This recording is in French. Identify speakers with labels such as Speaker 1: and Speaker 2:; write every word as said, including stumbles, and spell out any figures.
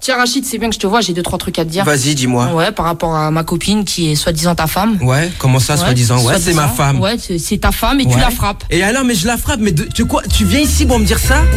Speaker 1: Tiens Rachid, c'est bien que je te vois, j'ai deux trois trucs à te dire.
Speaker 2: Vas-y, dis-moi.
Speaker 1: Ouais, par rapport à ma copine qui est soi-disant ta femme.
Speaker 2: Ouais, comment ça,
Speaker 1: Ouais,
Speaker 2: soi-disant? Ouais, c'est
Speaker 1: soi-disant.
Speaker 2: ma femme.
Speaker 1: Ouais, c'est c'est ta femme et tu
Speaker 2: Ouais.
Speaker 1: la frappes.
Speaker 2: Et alors, mais je la frappe, mais de- tu quoi? Tu viens ici pour me dire ça?